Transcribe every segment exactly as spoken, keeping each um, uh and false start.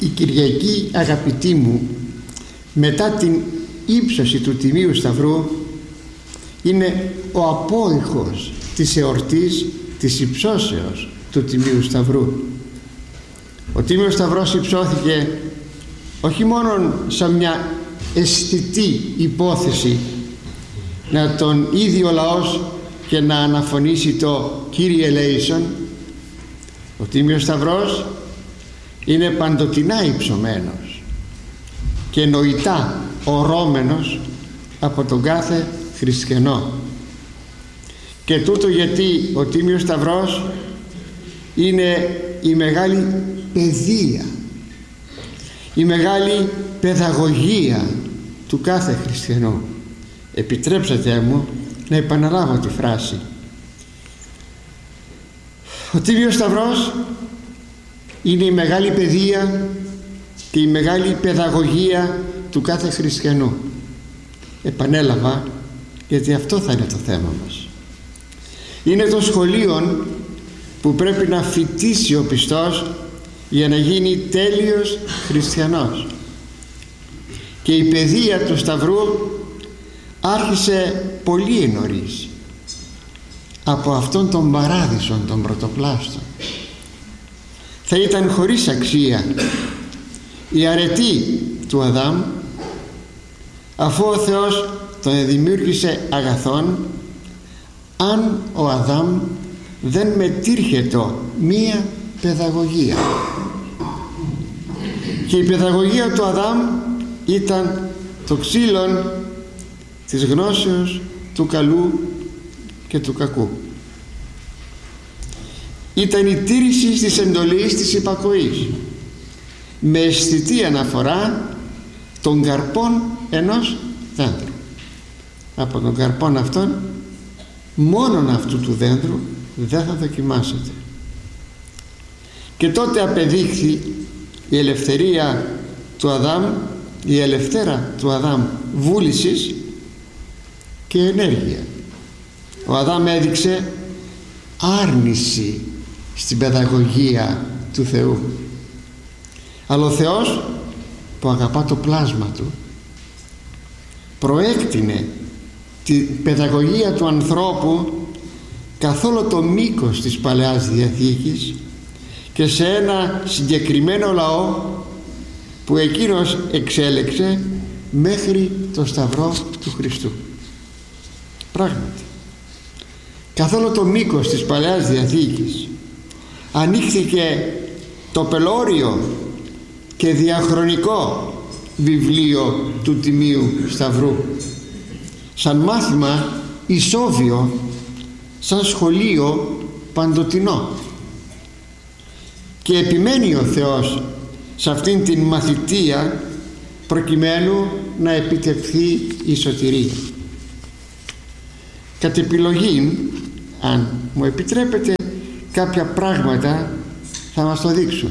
Η Κυριακή, αγαπητοί μου, μετά την ύψωση του Τιμίου Σταυρού, είναι ο απόϊχος της εορτής της υψώσεως του Τιμίου Σταυρού. Ο Τίμιος Σταυρός υψώθηκε όχι μόνο σαν μια αισθητή υπόθεση να τον ίδιο λαός και να αναφωνήσει το Κύριε ελέησον. Ο Τίμιος Σταυρός είναι παντοτινά υψωμένος και νοητά ορώμενος από τον κάθε χριστιανό. Και τούτο γιατί ο Τίμιος Σταυρός είναι η μεγάλη παιδεία, η μεγάλη παιδαγωγία του κάθε χριστιανού. Επιτρέψατε μου να επαναλάβω τη φράση. Ο Τίμιος Σταυρός είναι η μεγάλη παιδεία και η μεγάλη παιδαγωγία του κάθε χριστιανού. Επανέλαβα, γιατί αυτό θα είναι το θέμα μας. Είναι το σχολείο που πρέπει να φοιτήσει ο πιστός για να γίνει τέλειος χριστιανός. Και η παιδεία του Σταυρού άρχισε πολύ νωρίς, από αυτόν τον παράδεισο των πρωτοπλάστων. Θα ήταν χωρίς αξία η αρετή του Αδάμ, αφού ο Θεός τον δημιούργησε αγαθόν, αν ο Αδάμ δεν μετήρχετο μία παιδαγωγία. Και η παιδαγωγία του Αδάμ ήταν το ξύλον της γνώσεως του καλού και του κακού. Ήταν η τήρηση της εντολής της υπακοής, με αισθητή αναφορά των καρπών ενός δέντρου. Από τον καρπόν αυτόν, μόνον αυτού του δέντρου, δεν θα δοκιμάσετε. Και τότε απεδείχθη η ελευθερία του Αδάμ, η ελευθέρα του Αδάμ βούλησης και ενέργεια. Ο Αδάμ έδειξε άρνηση στην παιδαγωγία του Θεού, αλλά ο Θεός, που αγαπά το πλάσμα του, προέκτηνε την παιδαγωγία του ανθρώπου καθ' όλο το μήκος της Παλαιάς Διαθήκης και σε ένα συγκεκριμένο λαό που εκείνος εξέλεξε μέχρι το Σταυρό του Χριστού. Πράγματι, καθ' όλο το μήκος της Παλαιάς Διαθήκης ανοίχθηκε το πελώριο και διαχρονικό βιβλίο του Τιμίου Σταυρού, σαν μάθημα ισόβιο, σαν σχολείο παντοτινό. Και επιμένει ο Θεός σε αυτήν την μαθητεία προκειμένου να επιτευχθεί η σωτηρία. Κατ' επιλογή, αν μου επιτρέπετε, κάποια πράγματα θα μας το δείξουν.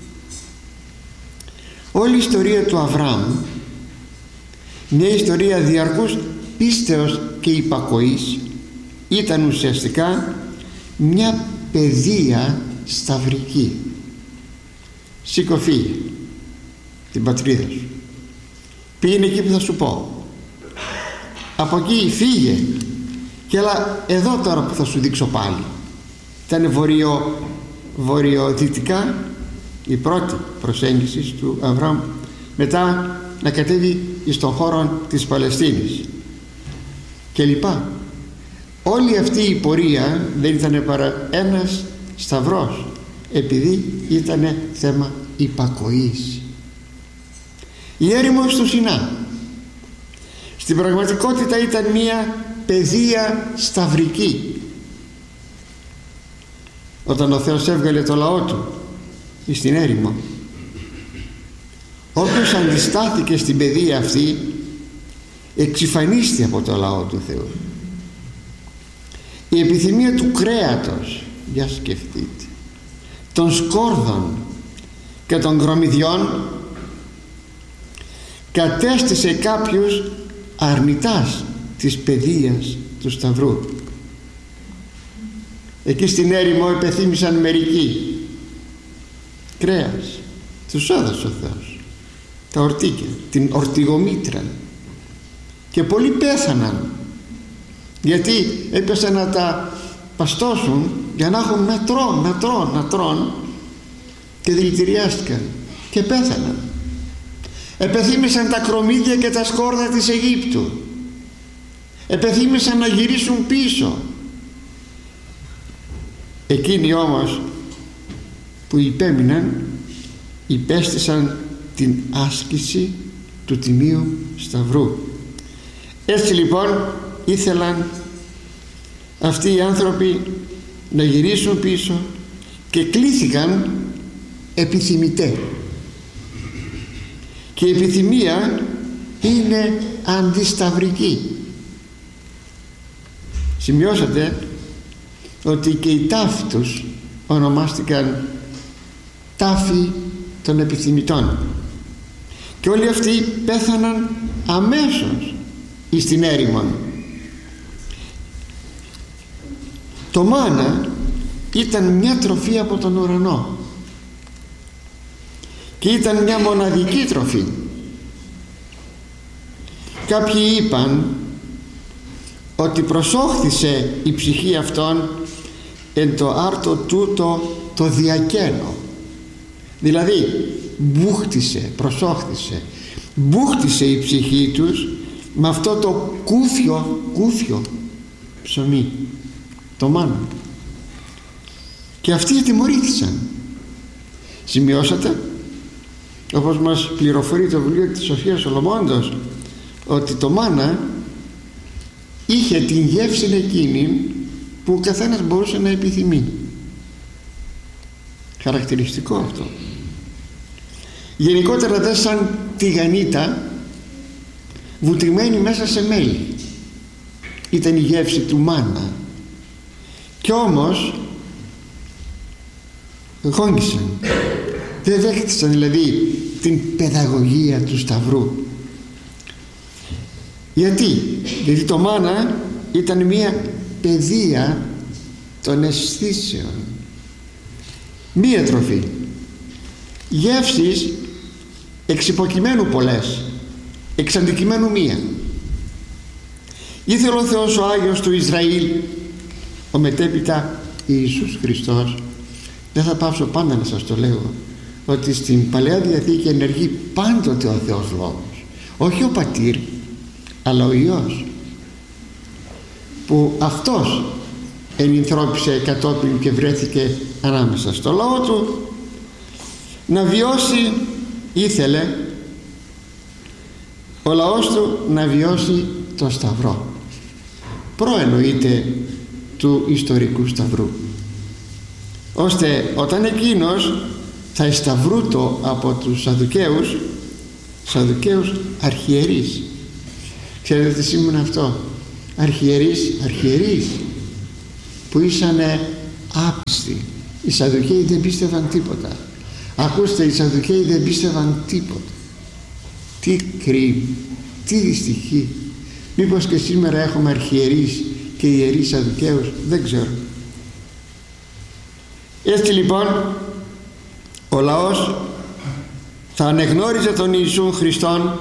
Όλη η ιστορία του Αβραάμ, μια ιστορία διαρκούς πίστεως και υπακοής, ήταν ουσιαστικά μια παιδεία σταυρική. Σήκω, φύγε την πατρίδα σου, πήγαινε εκεί που θα σου πω, από εκεί φύγε και έλα εδώ τώρα που θα σου δείξω πάλι. Ήταν βορειο, βορειοδυτικά η πρώτη προσέγγιση του Αβραάμ, μετά να κατέβει στον χώρο της Παλαιστίνης και λοιπά. Όλη αυτή η πορεία δεν ήταν παρά ένας σταυρός, επειδή ήταν θέμα υπακοής. Η έρημος του Σινά στην πραγματικότητα ήταν μια παιδεία σταυρική. Όταν ο Θεός έβγαλε το λαό του στην έρημο, όποιος αντιστάθηκε στην παιδεία αυτή εξυφανίστη από το λαό του Θεού. Η επιθυμία του κρέατος, για σκεφτείτε, των σκόρδων και των γκρομιδιών κατέστησε κάποιους αρνητάς της παιδείας του Σταυρού. Εκεί στην έρημο επεθύμησαν μερικοί κρέας, τους έδωσε ο Θεός τα ορτίκια, την ορτιγομήτρα, και πολλοί πέθαναν γιατί έπεσαν να τα παστώσουν για να έχουν να τρώνε, να τρώνε, να τρώνε, και δηλητηριάστηκαν και πέθαναν. Επεθύμησαν τα κρομμύδια και τα σκόρδα της Αιγύπτου, επεθύμησαν να γυρίσουν πίσω. Εκείνοι όμως που υπέμειναν υπέστησαν την άσκηση του Τιμίου Σταυρού. Έτσι λοιπόν ήθελαν αυτοί οι άνθρωποι να γυρίσουν πίσω και κλήθηκαν επιθυμητέ, και η επιθυμία είναι αντισταυρική. Σημειώσατε ότι και οι τάφοι τους ονομάστηκαν τάφοι των επιθυμητών, και όλοι αυτοί πέθαναν αμέσως εις την έρημον. Το μάνα ήταν μια τροφή από τον ουρανό και ήταν μια μοναδική τροφή. Κάποιοι είπαν ότι προσώχθησε η ψυχή αυτών εν το άρτο τούτο το διακαίνο, δηλαδή μπούχτισε, προσώχθησε, μπούχτισε η ψυχή τους με αυτό το κούφιο, κούφιο ψωμί, το μάνα, και αυτοί τιμωρήθησαν. Σημειώσατε, όπως μας πληροφορεί το βιβλίο της Σοφίας Σολομώντος, ότι το μάνα είχε την γεύση εκείνη που ο καθένας μπορούσε να επιθυμεί. Χαρακτηριστικό αυτό. Γενικότερα δεν σαν τηγανίτα βουτυγμένη μέσα σε μέλι ήταν η γεύση του μάνα, κι όμως γόνησαν, δεν δέχτησαν δηλαδή την παιδαγωγία του Σταυρού. Γιατί? Γιατί το μάνα ήταν μια παιδεία των αισθήσεων, μία τροφή, γεύσεις εξ υποκειμένου πολλές, εξ αντικειμένου μία. Ήθελε ο Θεός ο Άγιος του Ισραήλ, ο μετέπειτα Ιησούς Χριστός, δεν θα πάψω πάντα να σας το λέω, ότι στην Παλαιά Διαθήκη ενεργεί πάντοτε ο Θεός Λόγος, όχι ο Πατήρ αλλά ο Υιός, που αυτός ενυνθρώπισε κατόπιν και βρέθηκε ανάμεσα στο λαό του να βιώσει. Ήθελε ο λαός του να βιώσει το Σταυρό, προεννοείται του ιστορικού Σταυρού, ώστε όταν εκείνος θα εσταυρούτο από τους Σαδουκαίους, Σαδουκαίους αρχιερείς. Ξέρετε τι σήμαινε αυτό? Αρχιερείς, αρχιερείς που ήσανε άπιστοι. Οι Σαδουκαίοι δεν πίστευαν τίποτα. Ακούστε, οι Σαδουκαίοι δεν πίστευαν τίποτα. Τι κρίμα, τι δυστυχή. Μήπως και σήμερα έχουμε αρχιερείς και ιερείς Σαδουκαίους? Δεν ξέρω. Έτσι λοιπόν ο λαός θα ανεγνώριζε τον Ιησούν Χριστόν,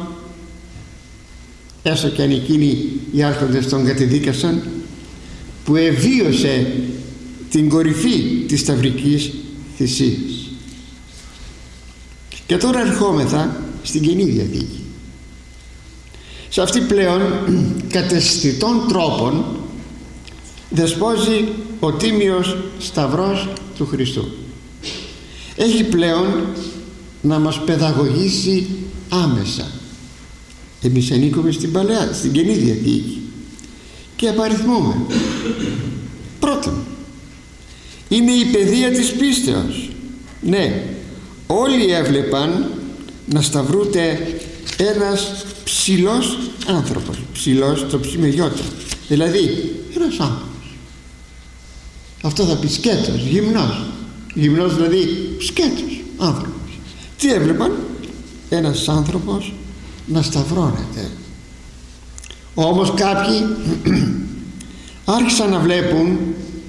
έστω και αν εκείνοι οι άρχοντες τον κατεδίκασαν, που εβίωσε την κορυφή της σταυρικής θυσίας. Και τώρα ερχόμεθα στην Καινή Διαθήκη. Σε αυτή πλέον καταισθητών τρόπων δεσπόζει ο Τίμιος Σταυρός του Χριστού. Έχει πλέον να μας παιδαγωγήσει άμεσα. Εμείς ανήκουμε στην Παλαιά, στην Καινή Διαθήκη και απαριθμούμε. Πρώτον, είναι η παιδεία της πίστεως. Ναι, όλοι έβλεπαν να σταυρούται ένας ψηλός άνθρωπος, ψηλός το ψημεγιώτα, δηλαδή ένας άνθρωπος. Αυτό θα πει σκέτος, γυμνός, γυμνός δηλαδή σκέτος άνθρωπος. Τι έβλεπαν? Ένας άνθρωπος να σταυρώνεται. Όμως κάποιοι άρχισαν να βλέπουν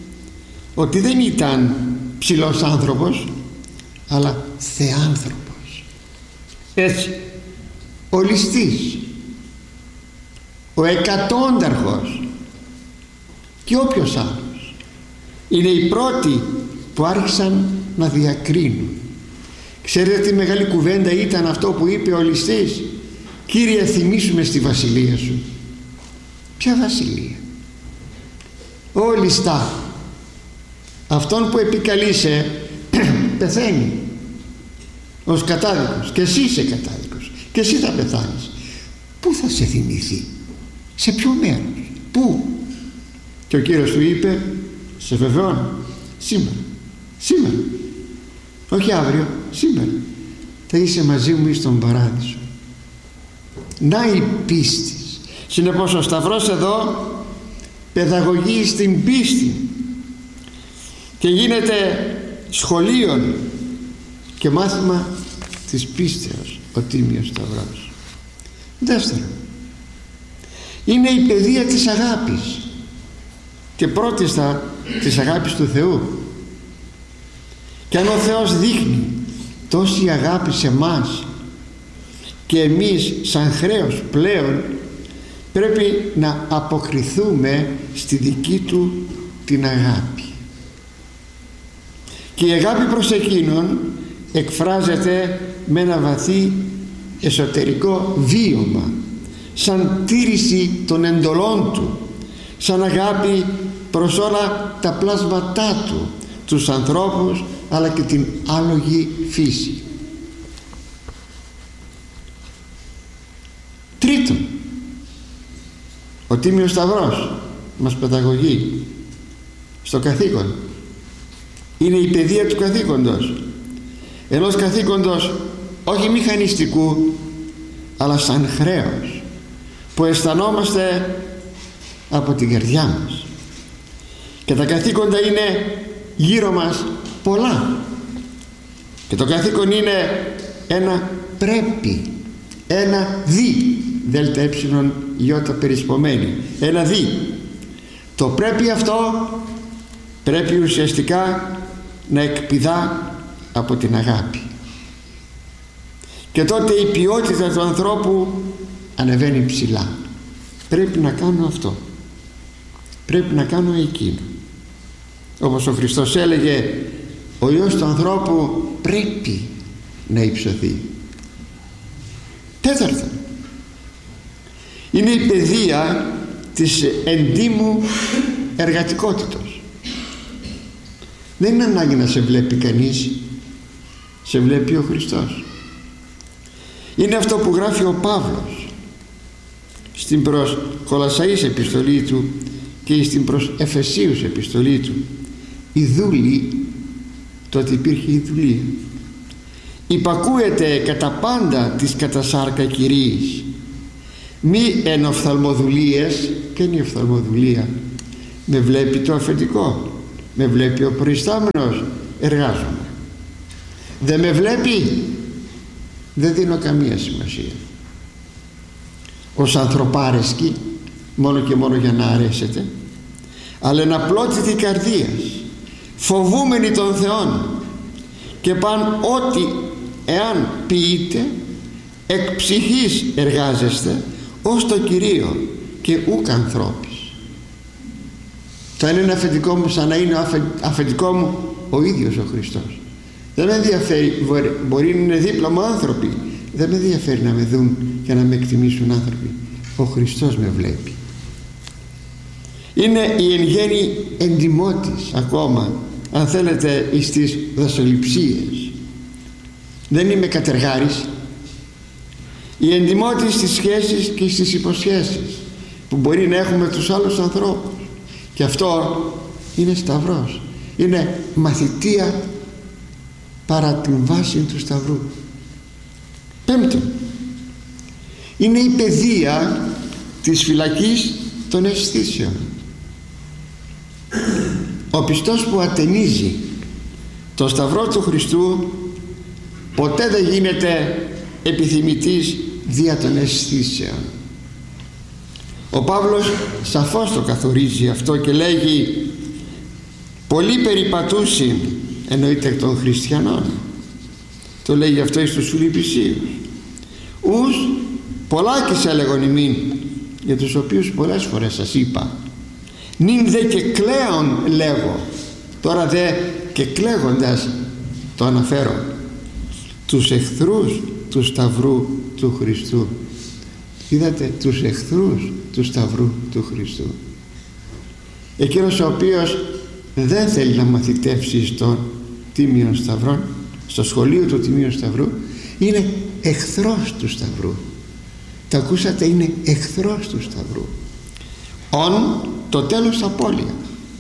ότι δεν ήταν ψηλός άνθρωπος αλλά θεάνθρωπος. Έτσι, ο ληστής, ο εκατόνταρχος και όποιος άλλος είναι οι πρώτοι που άρχισαν να διακρίνουν. Ξέρετε τι μεγάλη κουβέντα ήταν αυτό που είπε ο ληστής? Κύριε, θυμίσουμε στη βασιλεία σου. Ποια βασιλεία? Ω ληστά, αυτόν που επικαλείσαι πεθαίνει ως κατάδικος, και εσύ είσαι κατάδικος, και εσύ θα πεθάνεις. Πού θα σε θυμηθεί? Σε ποιο μέρος? Πού? Και ο Κύριος του είπε, σε βεβαιώνω, σήμερα, σήμερα, όχι αύριο, σήμερα θα είσαι μαζί μου στον παράδεισο. Να η πίστη. Συνεπώς ο Σταυρός εδώ παιδαγωγεί στην πίστη και γίνεται σχολείο και μάθημα της πίστεως ο Τίμιος Σταυρός. Δεύτερον, είναι η παιδεία της αγάπης και πρώτιστα της αγάπης του Θεού. Και αν ο Θεός δείχνει τόση αγάπη σε μας και εμείς σαν χρέος πλέον πρέπει να αποκριθούμε στη δική του την αγάπη. Και η αγάπη προς εκείνον εκφράζεται με ένα βαθύ εσωτερικό βίωμα, σαν τήρηση των εντολών του, σαν αγάπη προς όλα τα πλάσματά του, τους ανθρώπους αλλά και την άλογη φύση. Τρίτον, ο Τίμιος Σταυρός μας παιδαγωγεί στο καθήκον. Είναι η παιδεία του καθήκοντος, ενός καθήκοντος όχι μηχανιστικού αλλά σαν χρέος που αισθανόμαστε από την καρδιά μας. Και τα καθήκοντα είναι γύρω μας πολλά και το καθήκον είναι ένα πρέπει, ένα δι, δέλτα έψιλον ιώτα περισπομένη, ένα δι. Το πρέπει αυτό πρέπει ουσιαστικά να εκπηδά από την αγάπη, και τότε η ποιότητα του ανθρώπου ανεβαίνει ψηλά. Πρέπει να κάνω αυτό, πρέπει να κάνω εκείνο. Όπως ο Χριστός έλεγε, ο Υιός του ανθρώπου πρέπει να υψωθεί. Τέταρτον, είναι η παιδεία της εντύμου εργατικότητος. Δεν είναι ανάγκη να σε βλέπει κανείς, σε βλέπει ο Χριστός. Είναι αυτό που γράφει ο Παύλος στην προς Κολασσαείς επιστολή του και στην προς Εφεσίους επιστολή του. Η δούλη, τότε υπήρχε η δουλεία, υπακούεται κατά πάντα της κατά σάρκα κυρίης, μη εν οφθαλμοδουλίες. Και είναι η οφθαλμοδουλία? Με βλέπει το αφεντικό, με βλέπει ο προϊστάμενος, εργάζομαι. Δεν με βλέπει, δεν δίνω καμία σημασία. Ως ανθρωπάρεσκοι, μόνο και μόνο για να αρέσετε, αλλά εν απλότητη καρδίας, φοβούμενοι των Θεών, και παν ότι εάν ποιείτε εκ ψυχής εργάζεστε ως το Κυρίο και ούκ ανθρώπης. Το ένα είναι αφεντικό μου σαν να είναι αφεντικό μου ο ίδιος ο Χριστός. Δεν με ενδιαφέρει, μπορεί να είναι δίπλα μου άνθρωποι, δεν με ενδιαφέρει να με δουν και να με εκτιμήσουν άνθρωποι. Ο Χριστός με βλέπει. Είναι η εν γέννη εντιμότης ακόμα, αν θέλετε, εις τις δασοληψίες. Δεν είμαι κατεργάρης. Η εντιμότης στις σχέσεις και στις υποσχέσεις που μπορεί να έχουμε τους άλλους ανθρώπους, και αυτό είναι σταυρός, είναι μαθητεία παρά την βάση του σταυρού. Πέμπτον, είναι η παιδεία της φυλακής των αισθήσεων. Ο πιστός που ατενίζει το σταυρό του Χριστού ποτέ δεν γίνεται επιθυμητής δια των αισθήσεων. Ο Παύλος σαφώς το καθορίζει αυτό και λέγει, πολλοί περιπατούσιν, εννοείται των χριστιανών, το λέγει αυτό εις τους Φιλιππισίους, ους πολλάκις έλεγον ημίν, για τους οποίους πολλές φορές σας είπα, νυν δε και κλαίον λέγω, τώρα δε και κλαίγοντας το αναφέρω, τους εχθρούς του Σταυρού του Χριστού. Είδατε, τους εχθρούς του Σταυρού του Χριστού. Εκείνος ο οποίος δεν θέλει να μαθητεύσει στον Τίμιον Σταυρών, στο σχολείο του Τιμίων Σταυρού, είναι εχθρός του Σταυρού. Τα ακούσατε, είναι εχθρός του Σταυρού. Ον το τέλος απώλεια.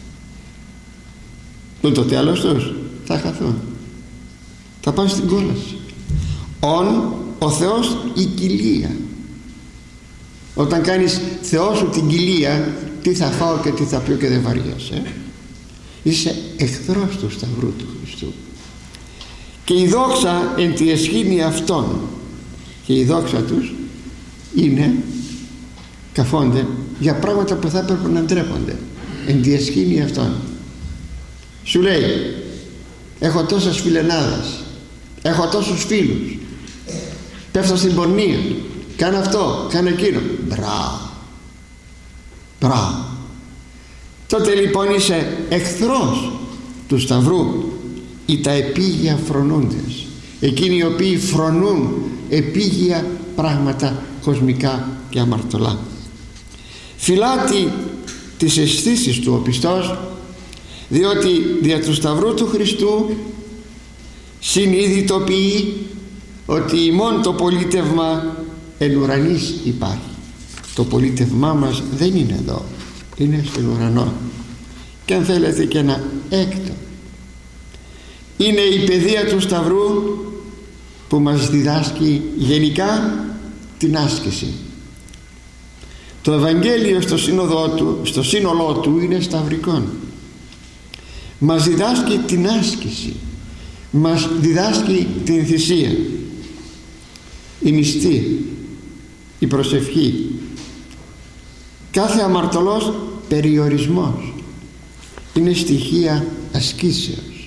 Με το τέλος τους θα χαθούν, θα πάνε στην κόλαση. Ον ο Θεός η κοιλία. Όταν κάνεις Θεό σου την κοιλία, τι θα φάω και τι θα πιω και δεν βαριέσαι. Είσαι εχθρός του Σταυρού του Χριστού. Και η δόξα εν τη εσχήνη αυτών, και η δόξα τους είναι, καφώνται για πράγματα που θα έπρεπε να ντρέπονται. Εν τη εσχήνη αυτών. Σου λέει, έχω τόσες φιλενάδες, έχω τόσους φίλους, πέφτω στην πορνεία, κάνω αυτό, κάνω εκείνο. Μπράβο, μπράβο. Τότε λοιπόν είσαι εχθρός του Σταυρού, ή τα επίγεια φρονούντες, εκείνοι οι οποίοι φρονούν επίγεια πράγματα κοσμικά και αμαρτωλά. Φυλάτει τις αισθήσεις του ο πιστός, διότι δια του Σταυρού του Χριστού συνειδητοποιεί ότι ημών το πολίτευμα εν ουρανής υπάρχει. Το πολίτευμά μας δεν είναι εδώ, είναι στον ουρανό, και αν θέλετε και ένα έκτο. Είναι η παιδεία του Σταυρού που μας διδάσκει γενικά την άσκηση. Το Ευαγγέλιο στο σύνολό του, στο σύνολό του είναι σταυρικών. Μας διδάσκει την άσκηση, μας διδάσκει την θυσία, η νηστεία, η προσευχή, κάθε αμαρτωλός περιορισμός είναι στοιχεία ασκήσεως.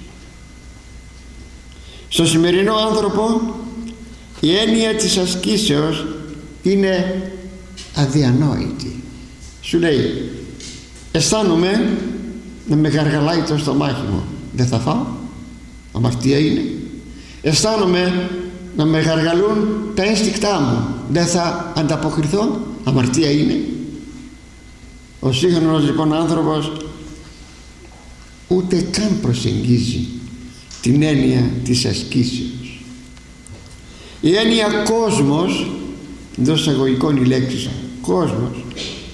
Στο σημερινό άνθρωπο η έννοια της ασκήσεως είναι αδιανόητη. Σου λέει, αισθάνομαι να με γαργαλάει το στομάχι μου, δεν θα φάω, αμαρτία είναι. Αισθάνομαι να με γαργαλούν τα ένστικτά μου, δεν θα ανταποκριθώ, αμαρτία είναι. Ο σύγχρονος λοιπόν άνθρωπος ούτε καν προσεγγίζει την έννοια της ασκήσεως. Η έννοια κόσμος, εντός εισαγωγικών η λέξη κόσμος,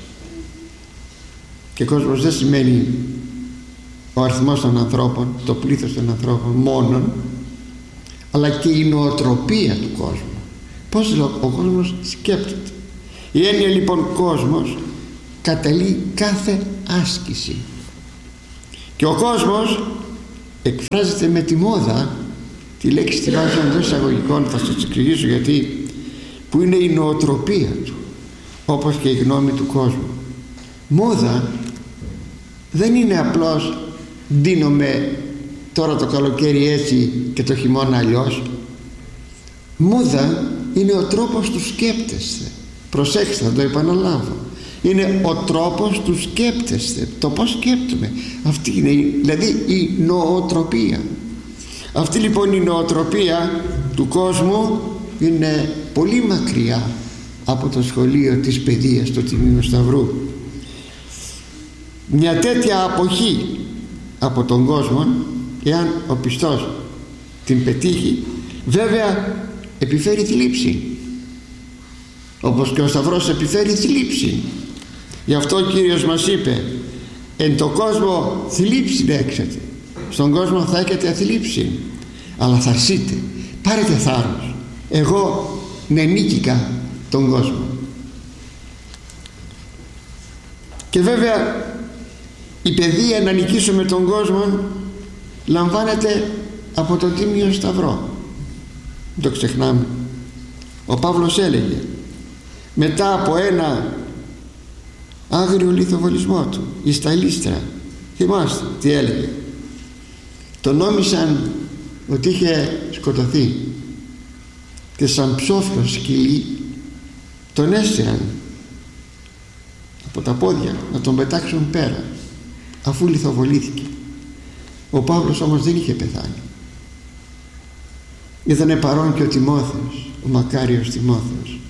και κόσμος δεν σημαίνει ο αριθμός των ανθρώπων, το πλήθος των ανθρώπων μόνον, αλλά και η νοοτροπία του κόσμου, πώς ο κόσμος σκέπτεται. Η έννοια λοιπόν κόσμος καταλύει κάθε άσκηση, και ο κόσμος εκφράζεται με τη μόδα, τη λέξη τη βάζω εντός εισαγωγικών, θα σας εξηγήσω γιατί, που είναι η νοοτροπία του, όπως και η γνώμη του κόσμου. Μόδα δεν είναι απλώς ντύνομαι τώρα το καλοκαίρι έτσι και το χειμώνα αλλιώς. Μόδα είναι ο τρόπος του σκέπτεστε. Προσέξτε, θα το επαναλάβω, είναι ο τρόπος του σκέπτεστε, το πως σκέπτομαι. Αυτή είναι δηλαδή η νοοτροπία. Αυτή λοιπόν η νοοτροπία του κόσμου είναι πολύ μακριά από το σχολείο της παιδείας του Τιμίου Σταυρού. Μια τέτοια αποχή από τον κόσμο, εάν ο πιστός την πετύχει, βέβαια επιφέρει θλίψη, όπως και ο Σταυρός επιφέρει θλίψη. Γι' αυτό ο Κύριος μας είπε, εν το κόσμο θλίψη έξετε, στον κόσμο θα έχετε θλίψη, αλλά θα αρσείτε, πάρετε θάρρος, εγώ ναι νίκηκα τον κόσμο. Και βέβαια η παιδεία να νικήσουμε τον κόσμο λαμβάνεται από τον Τίμιο Σταυρό. Δεν το ξεχνάμε. Ο Παύλος έλεγε, μετά από ένα άγριο λιθοβολισμό του εις τα Λύστρα, θυμάστε τι έλεγε, τον νόμισαν ότι είχε σκοτωθεί, και σαν ψόφιο σκυλί τον έστειραν από τα πόδια να τον πετάξουν πέρα, αφού λιθοβολήθηκε. Ο Παύλος όμως δεν είχε πεθάνει. Ήτανε παρόν και ο Τιμόθεος, ο μακάριος Τιμόθεος,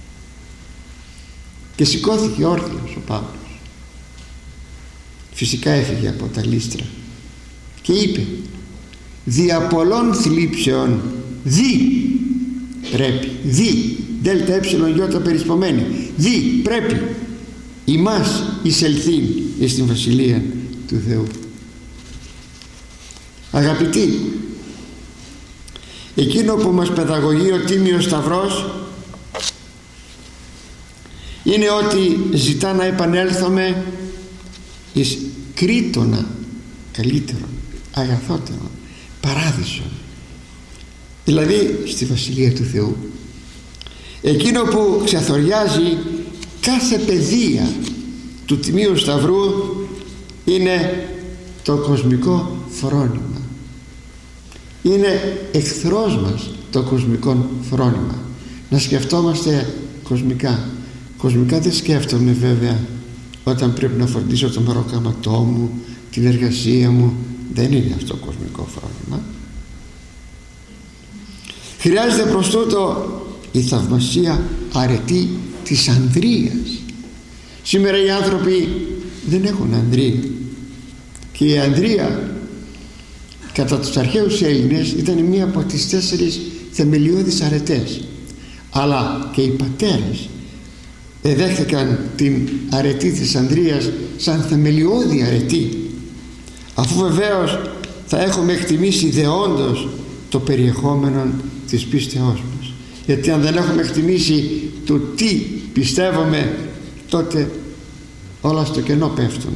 και σηκώθηκε όρθιος ο Παύλος. Φυσικά έφυγε από τα Λύστρα και είπε: δια πολλών θλίψεων δι πρέπει, δι δέλτα έψιλον γιώτα περισπομένη, δι πρέπει ημάς εισελθήν εις την Βασιλεία του Θεού. Αγαπητοί, εκείνο που μας παιδαγωγεί ο Τίμιος Σταυρός είναι ότι ζητά να επανέλθουμε εις κρήτονα καλύτερον, αγαθότερον, παράδεισον, δηλαδή στη Βασιλεία του Θεού, εκείνο που ξεθοριάζει κάθε παιδεία του Τιμίου Σταυρού είναι το κοσμικό φρόνημα. Είναι εχθρός μας το κοσμικό φρόνημα, να σκεφτόμαστε κοσμικά. Κοσμικά δεν σκέφτομαι βέβαια όταν πρέπει να φροντίσω το μεροκάματό μου, την εργασία μου. Δεν είναι αυτό κοσμικό φρόνημα. Χρειάζεται προς τούτο η θαυμασία αρετή της ανδρείας. Σήμερα οι άνθρωποι δεν έχουν ανδρεία, και η ανδρεία κατά τους αρχαίους Έλληνες ήταν μία από τις τέσσερις θεμελιώδεις αρετές, αλλά και οι πατέρες εδέχθηκαν την αρετή της ανδρείας σαν θεμελιώδη αρετή, αφού βεβαίως θα έχουμε εκτιμήσει δεόντως το περιεχόμενο της πίστεώς μας. Γιατί αν δεν έχουμε εκτιμήσει το τι πιστεύουμε, τότε όλα στο κενό πέφτουν.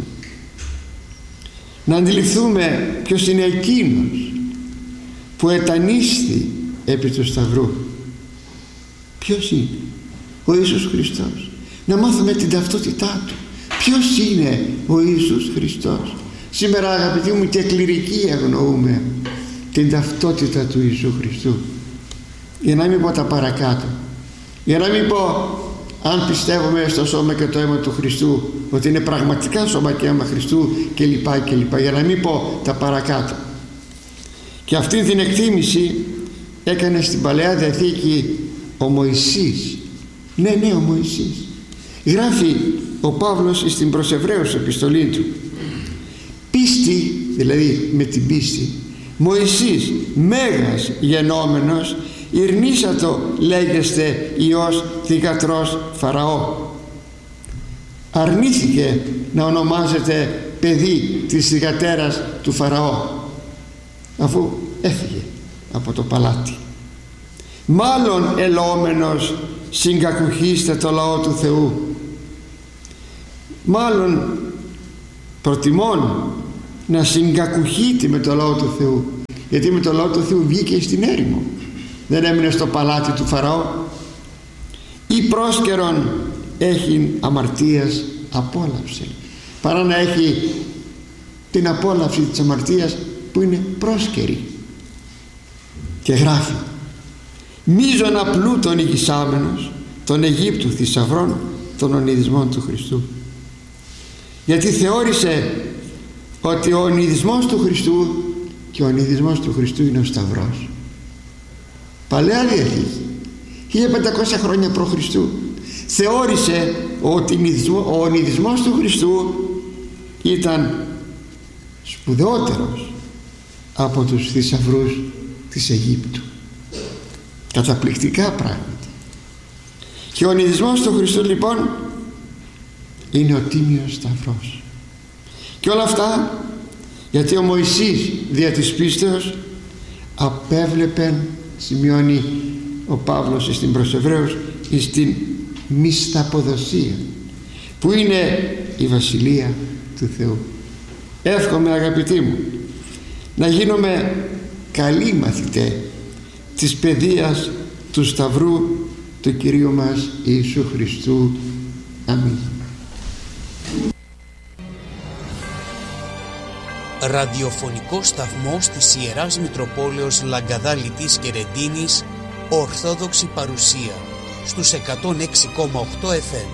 Να αντιληφθούμε ποιος είναι εκείνος που ετανίσθη επί του Σταυρού. Ποιος είναι? Ο Ιησούς Χριστός. Να μάθουμε την ταυτότητά του. Ποιος είναι ο Ιησούς Χριστός? Σήμερα, αγαπητοί μου, και κληρικοί αγνοούμε την ταυτότητα του Ιησού Χριστού. Για να μην πω τα παρακάτω, για να μην πω αν πιστεύουμε στο σώμα και το αίμα του Χριστού ότι είναι πραγματικά σώμα και αίμα Χριστού και λοιπά και λοιπά, για να μην πω τα παρακάτω. Και αυτή την εκτίμηση έκανε στην Παλαιά Διαθήκη ο Μωυσής. Ναι, ναι, ο Μωυσής. Γράφει ο Παύλος στην προς Εβραίους επιστολή του: πίστη, δηλαδή με την πίστη, Μωυσής μέγας γενόμενος ηρνήσατο λέγεστε Υιός θυγατρός Φαραώ. Αρνήθηκε να ονομάζεται παιδί της θυγατέρας του Φαραώ, αφού έφυγε από το παλάτι. Μάλλον ελόμενος συγκακουχήστε το λαό του Θεού. Μάλλον προτιμών να συγκακουχείτε με το λαό του Θεού, γιατί με το λαό του Θεού βγήκε στην έρημο, δεν έμεινε στο παλάτι του Φαραώ. Ή πρόσκαιρον έχει αμαρτίας απόλαυσε, παρά να έχει την απόλαυση της αμαρτίας που είναι πρόσκαιρη. Και γράφει: μίζωνα πλούτον ηγισάμενος των Αιγύπτου θησαυρών των ονειδισμών του Χριστού. Γιατί θεώρησε ότι ο ονειδισμός του Χριστού και ο ονειδισμός του Χριστού είναι ο Σταυρός. Παλαιά Διαθήκη, χίλια πεντακόσια χρόνια προ Χριστού, θεώρησε ότι ο ονειδισμός του Χριστού ήταν σπουδαιότερος από τους θησαυρούς της Αιγύπτου. Καταπληκτικά πράγματα. Και ο ονειδισμός του Χριστού λοιπόν είναι ο Τίμιος Σταυρός. Και όλα αυτά γιατί ο Μωυσής δια της πίστεως απέβλεπε, σημειώνει ο Παύλος στην προς Εβραίους, στην μισθαποδοσία που είναι η Βασιλεία του Θεού. Εύχομαι, αγαπητοί μου, να γίνουμε καλοί μαθητές της παιδείας του Σταυρού του Κυρίου μας Ιησού Χριστού. Αμήν. Ραδιοφωνικό σταθμός της Ιεράς Μητροπόλεως Λαγκαδά Λιτής και Ρεντίνης Ορθόδοξη παρουσία στους εκατόν έξι κόμμα οκτώ εφ εμ.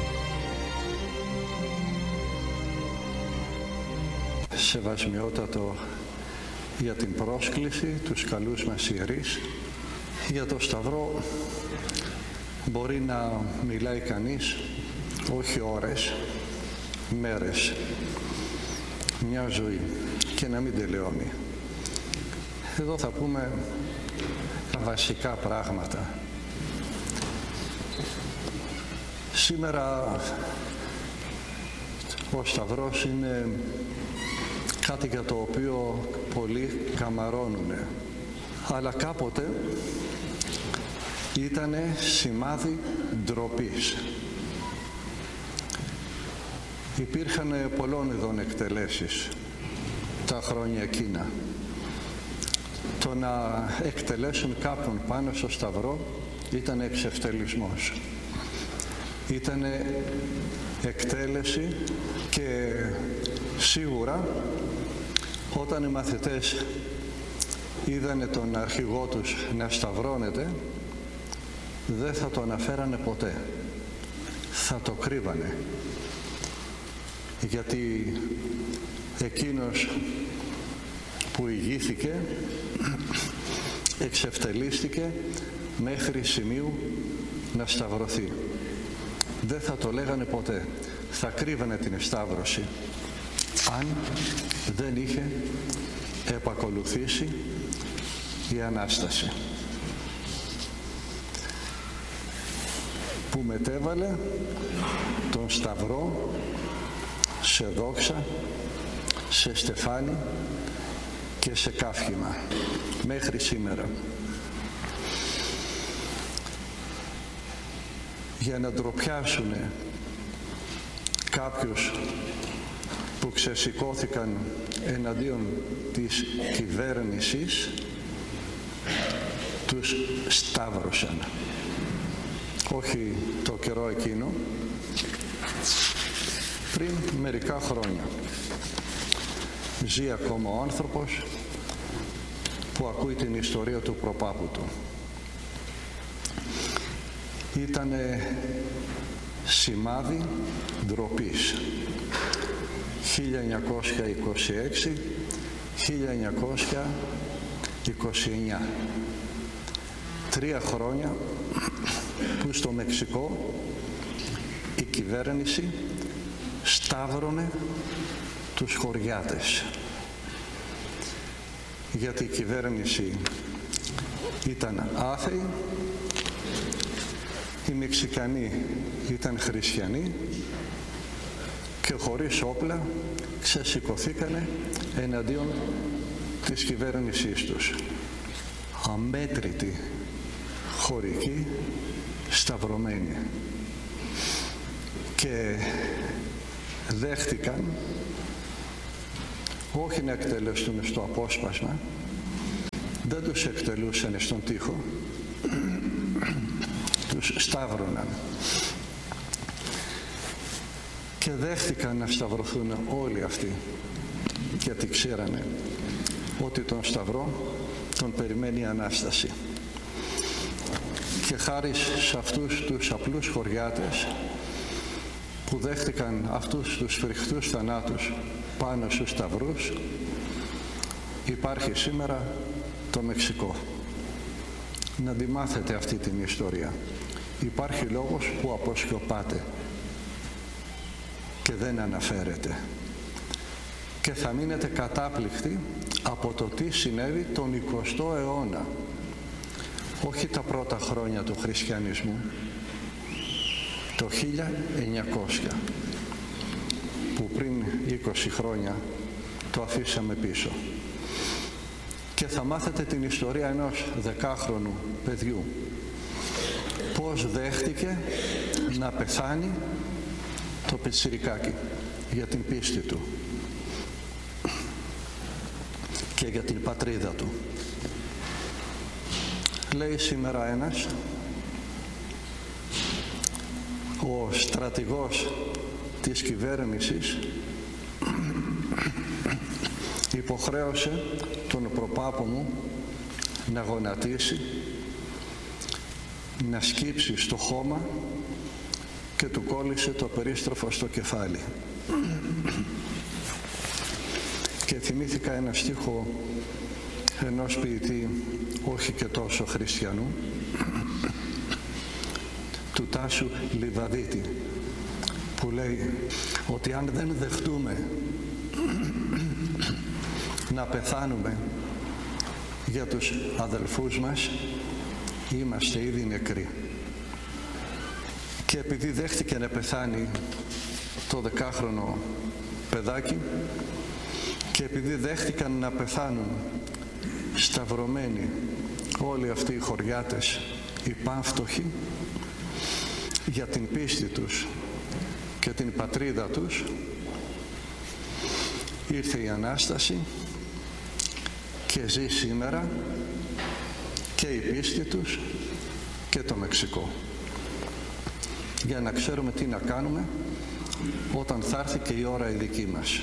Σεβασμιότατο για την πρόσκληση, τους καλούς μας ιερείς. Για το Σταυρό μπορεί να μιλάει κανείς όχι ώρες, μέρες, μια ζωή και να μην τελειώνει. Εδώ θα πούμε τα βασικά πράγματα. Σήμερα ο Σταυρός είναι κάτι για το οποίο πολλοί καμαρώνουν, αλλά κάποτε ήτανε σημάδι ντροπής. Υπήρχαν πολλών ειδών εκτελέσεις τα χρόνια εκείνα. Το να εκτελέσουν κάποιον πάνω στο Σταυρό ήταν εξευτελισμός. Ήτανε εκτέλεση και σίγουρα όταν οι μαθητές είδανε τον αρχηγό τους να σταυρώνεται, δεν θα το αναφέρανε ποτέ. Θα το κρύβανε. Γιατί εκείνος που ηγήθηκε εξευτελίστηκε μέχρι σημείου να σταυρωθεί. Δεν θα το λέγανε ποτέ. Θα κρύβανε την σταύρωση αν δεν είχε επακολουθήσει η Ανάσταση, που μετέβαλε τον Σταυρό σε δόξα, σε στεφάνι και σε καύχημα μέχρι σήμερα. Για να ντροπιάσουν κάποιους που ξεσηκώθηκαν εναντίον της κυβέρνησης, τους σταύρωσαν. Όχι το καιρό εκείνο, πριν μερικά χρόνια. Ζει ακόμα ο άνθρωπος που ακούει την ιστορία του προπάπου του. Ήτανε σημάδι ντροπής. χίλια εννιακόσια είκοσι έξι με χίλια εννιακόσια είκοσι εννιά. Τρία χρόνια που στο Μεξικό η κυβέρνηση σταύρωνε τους χωριάτες. Γιατί η κυβέρνηση ήταν άθεη, οι Μεξικανοί ήταν χριστιανοί και χωρίς όπλα ξεσηκωθήκανε εναντίον της κυβέρνησής τους. Αμέτρητοι χωρικοί σταυρωμένοι, και δέχτηκαν όχι να εκτελεστούν στο απόσπασμα, δεν τους εκτελούσαν στον τοίχο, τους σταύρωναν και δέχτηκαν να σταυρωθούν όλοι αυτοί, γιατί ξέρανε ότι τον Σταυρό τον περιμένει η Ανάσταση. Και χάρη σε αυτούς τους απλούς χωριάτες που δέχτηκαν αυτούς τους φρικτούς θανάτους πάνω στους σταυρούς, υπάρχει σήμερα το Μεξικό. Να τη μάθετε αυτή την ιστορία. Υπάρχει λόγος που αποσκοπάτε και δεν αναφέρεται. Και θα μείνετε κατάπληκτοι από το τι συνέβη τον εικοστό αιώνα. Όχι τα πρώτα χρόνια του χριστιανισμού, το χίλια εννιακόσια, που πριν είκοσι χρόνια το αφήσαμε πίσω. Και θα μάθετε την ιστορία ενός δεκάχρονου παιδιού, πώς δέχτηκε να πεθάνει το πιτσιρικάκι για την πίστη του και για την πατρίδα του. Λέει σήμερα ένας, ο στρατηγός της κυβέρνησης υποχρέωσε τον προπάπο μου να γονατίσει να σκύψει στο χώμα και του κόλλησε το περίστροφο στο κεφάλι. Και θυμήθηκα ένα στίχο ενός ποιητή, όχι και τόσο χριστιανού, του Τάσου Λιβαδίτη, που λέει ότι αν δεν δεχτούμε να πεθάνουμε για τους αδελφούς μας, είμαστε ήδη νεκροί. Και επειδή δέχτηκε να πεθάνει το δεκάχρονο παιδάκι και επειδή δέχτηκαν να πεθάνουν σταυρωμένοι όλοι αυτοί οι χωριάτες, οι πάμφτωχοι, για την πίστη τους και την πατρίδα τους, ήρθε η Ανάσταση και ζει σήμερα και η πίστη τους και το Μεξικό. Για να ξέρουμε τι να κάνουμε όταν θα έρθει και η ώρα η δική μας.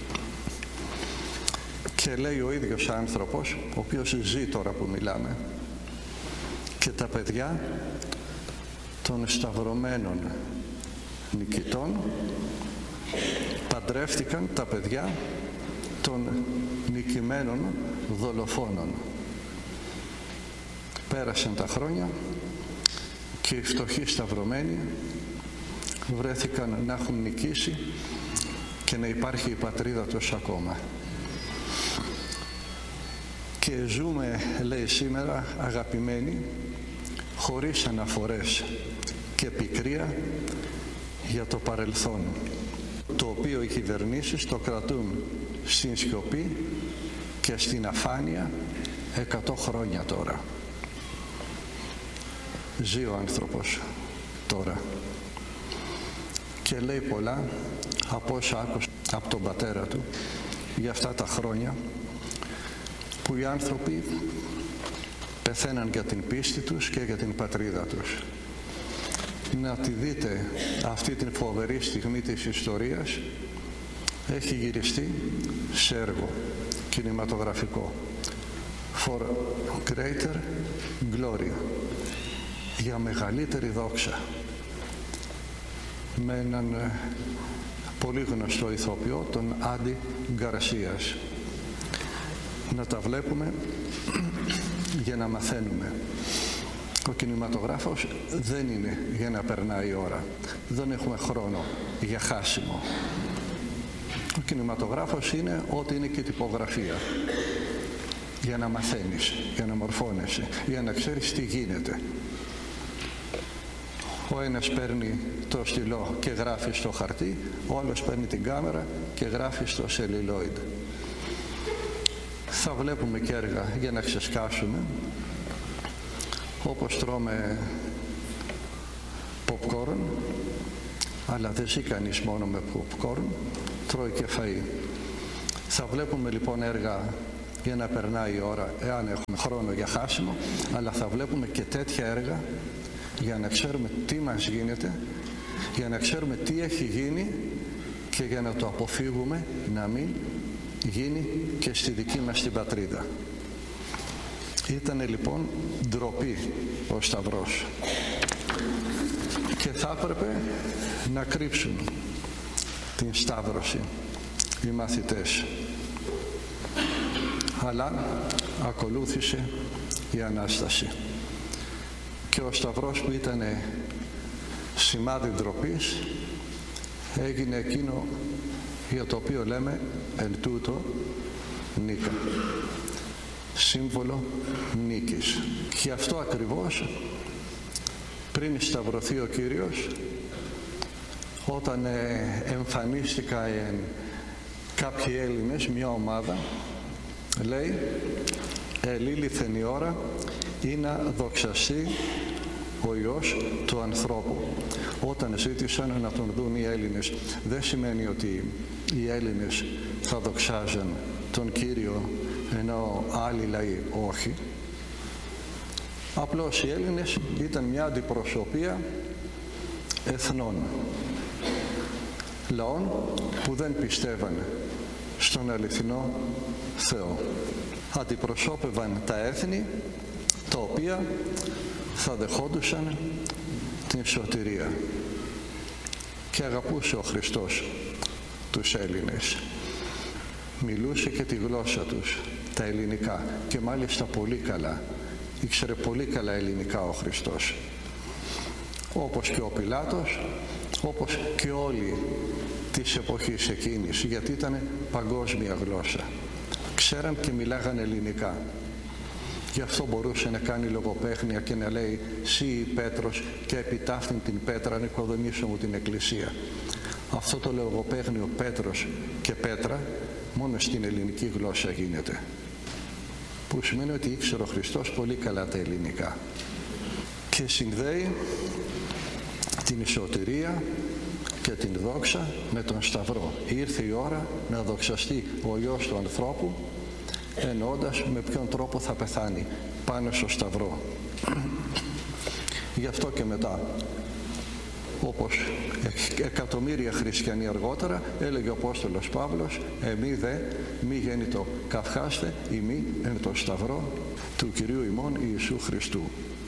Και λέει ο ίδιος άνθρωπος, ο οποίος ζει τώρα που μιλάμε, και τα παιδιά των σταυρωμένων νικητών παντρεύτηκαν τα παιδιά των νικημένων δολοφόνων. Πέρασαν τα χρόνια και οι φτωχοί σταυρωμένοι βρέθηκαν να έχουν νικήσει και να υπάρχει η πατρίδα τους ακόμα. Και ζούμε, λέει σήμερα, αγαπημένοι, χωρίς αναφορές και πικρία για το παρελθόν, το οποίο οι κυβερνήσεις το κρατούν στην σιωπή και στην αφάνεια εκατό χρόνια τώρα. Ζει ο άνθρωπος τώρα και λέει πολλά από όσα άκουσε από τον πατέρα του για αυτά τα χρόνια που οι άνθρωποι πεθαίναν για την πίστη τους και για την πατρίδα τους. Να τη δείτε αυτή την φοβερή στιγμή της ιστορίας. Έχει γυριστεί σε έργο κινηματογραφικό. For greater glory. Για μεγαλύτερη δόξα. Με έναν πολύ γνωστό ηθοποιό, τον Άντι Γκαρσίας. Να τα βλέπουμε για να μαθαίνουμε. Ο κινηματογράφος δεν είναι για να περνάει η ώρα. Δεν έχουμε χρόνο για χάσιμο. Ο κινηματογράφος είναι ό,τι είναι και τυπογραφία. Για να μαθαίνεις, για να μορφώνεσαι, για να ξέρεις τι γίνεται. Ο ένας παίρνει το στυλό και γράφει στο χαρτί, ο άλλος παίρνει την κάμερα και γράφει στο celluloid. Θα βλέπουμε και έργα για να ξεσκάσουμε, όπως τρώμε popcorn, αλλά δεν ζει κανείς μόνο με popcorn, τρώει και φαΐ. Θα βλέπουμε λοιπόν έργα για να περνάει η ώρα, εάν έχουμε χρόνο για χάσιμο, αλλά θα βλέπουμε και τέτοια έργα για να ξέρουμε τι μας γίνεται, για να ξέρουμε τι έχει γίνει και για να το αποφύγουμε να μην γίνει και στη δική μας την πατρίδα. Ήτανε λοιπόν ντροπή ο Σταυρός και θα έπρεπε να κρύψουν την Σταύρωση οι μαθητές. Αλλά ακολούθησε η Ανάσταση και ο Σταυρός που ήταν σημάδι ντροπής έγινε εκείνο για το οποίο λέμε εν τούτο νίκα, σύμβολο νίκης. Και αυτό ακριβώς πριν σταυρωθεί ο Κύριος, όταν εμφανίστηκαν κάποιοι Έλληνες, μια ομάδα, λέει ελήλυθεν η ώρα ή να δοξαστεί ο Υιός του ανθρώπου. Όταν ζήτησαν να τον δουν οι Έλληνες, δεν σημαίνει ότι οι Έλληνες θα δοξάζαν τον Κύριο ενώ άλλοι λαοί όχι. Απλώς οι Έλληνες ήταν μια αντιπροσωπεία εθνών, λαών που δεν πιστεύαν στον αληθινό Θεό. Αντιπροσώπευαν τα έθνη τα οποία θα δεχόντουσαν την σωτηρία. Και αγαπούσε ο Χριστός τους Έλληνες. Μιλούσε και τη γλώσσα τους, τα ελληνικά, και μάλιστα πολύ καλά. Ήξερε πολύ καλά ελληνικά ο Χριστός. Όπως και ο Πιλάτος, όπως και όλοι της εποχής εκείνης, γιατί ήταν παγκόσμια γλώσσα. Ξέραν και μιλάγαν ελληνικά. Γι' αυτό μπορούσε να κάνει λογοπαίχνια και να λέει «Σύ Πέτρος και επί ταύτην την πέτρα να οικοδομήσω μου την εκκλησία». Αυτό το λογοπαίχνιο Πέτρος και πέτρα μόνο στην ελληνική γλώσσα γίνεται. Που σημαίνει ότι ήξερε ο Χριστός πολύ καλά τα ελληνικά. Και συνδέει την σωτηρία και την δόξα με τον Σταυρό. Ήρθε η ώρα να δοξαστεί ο Υιός του ανθρώπου, εννοώντας με ποιον τρόπο θα πεθάνει, πάνω στο Σταυρό. Γι' αυτό και μετά, όπως εκατομμύρια χριστιανοί αργότερα, έλεγε ο Απόστολος Παύλος, «Εμεί δε μη γέννητο καυχάστε, ημί εν το Σταυρό του Κυρίου ημών Ιησού Χριστού».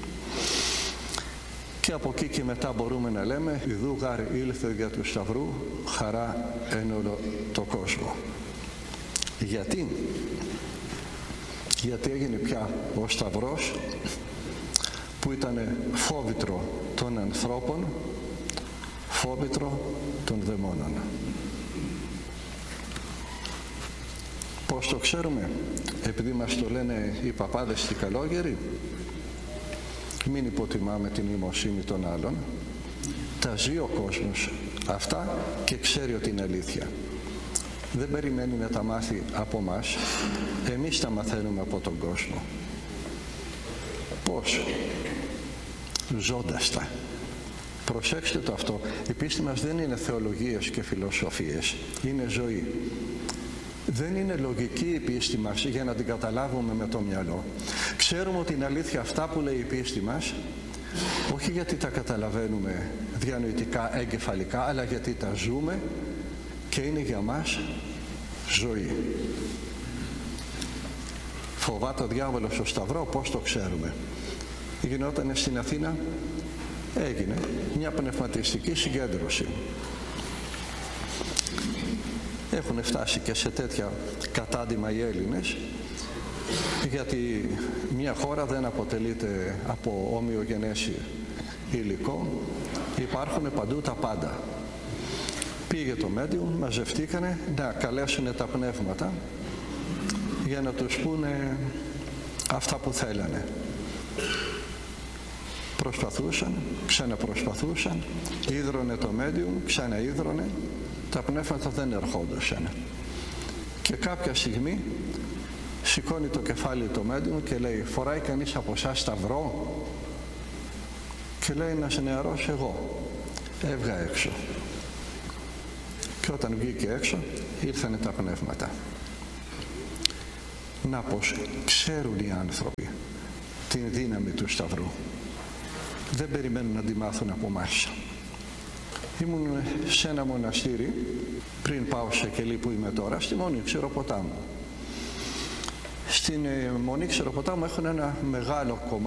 Και από εκεί και μετά μπορούμε να λέμε «Ιδού γάρ ήλθε για του Σταυρού χαρά εν όλο το κόσμο». Γιατί? Γιατί έγινε πια ο Σταυρός που ήταν φόβητρο των ανθρώπων, φόβητρο των δαιμόνων. Πώς το ξέρουμε? Επειδή μας το λένε οι παπάδες οι καλόγεροι. Μην υποτιμάμε την νοημοσύνη των άλλων. Τα ζει ο κόσμος αυτά και ξέρει ότι είναι αλήθεια. Δεν περιμένει να τα μάθει από μας. Εμείς τα μαθαίνουμε από τον κόσμο. Πώς? Ζώντας τα. Προσέξτε το αυτό. Η πίστη μας δεν είναι θεολογίες και φιλοσοφίες. Είναι ζωή. Δεν είναι λογική η πίστη μας για να την καταλάβουμε με το μυαλό. Ξέρουμε ότι είναι αλήθεια αυτά που λέει η πίστη μας, όχι γιατί τα καταλαβαίνουμε διανοητικά, εγκεφαλικά, αλλά γιατί τα ζούμε και είναι για μας ζωή. Φοβάται ο διάβολος στο Σταυρό, πώς το ξέρουμε? Γινόταν στην Αθήνα, έγινε μια πνευματιστική συγκέντρωση. Έχουν φτάσει και σε τέτοια κατάντημα οι Έλληνες, γιατί μια χώρα δεν αποτελείται από ομοιογενές υλικό, υπάρχουν παντού τα πάντα. Πήγε το medium, μαζευτήκανε να καλέσουν τα πνεύματα για να τους πούνε αυτά που θέλανε. Προσπαθούσαν, ξαναπροσπαθούσαν, ίδρωνε το medium, ξαναίδρωνε, τα πνεύματα δεν ερχόντουσαν. Και κάποια στιγμή σηκώνει το κεφάλι το medium και λέει, φοράει κανείς από εσάς σταυρό? Και λέει ένας νεαρός, εγώ. Έβγα έξω. Και όταν βγήκε έξω ήρθανε τα πνεύματα. Να πως, ξέρουν οι άνθρωποι την δύναμη του Σταυρού. Δεν περιμένουν να τη μάθουν από εμάς. Ήμουν σε ένα μοναστήρι, πριν πάω σε Κελή που είμαι τώρα, στη Μονή Ξεροποτάμου. Στην Μονή Ξεροποτάμου έχουν ένα μεγάλο κομμάτι